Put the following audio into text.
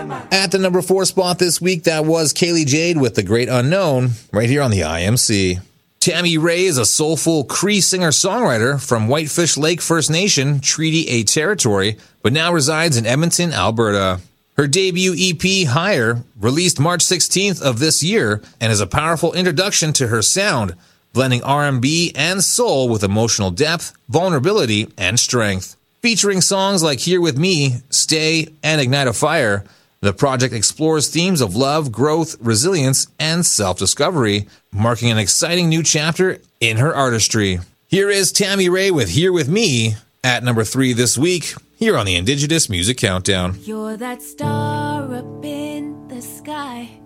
At the number 4 spot this week, that was Kaylee Jade with The Great Unknown, right here on the IMC. Tammy Ray is a soulful Cree singer-songwriter from Whitefish Lake First Nation, Treaty A territory, but now resides in Edmonton, Alberta. Her debut EP, Higher, released March 16th of this year, and is a powerful introduction to her sound, blending R&B and soul with emotional depth, vulnerability, and strength. Featuring songs like Here With Me, Stay, and Ignite a Fire, the project explores themes of love, growth, resilience, and self-discovery, marking an exciting new chapter in her artistry. Here is Tammy Ray with Here With Me at number 3 this week, here on the Indigenous Music Countdown. You're that star up in the sky.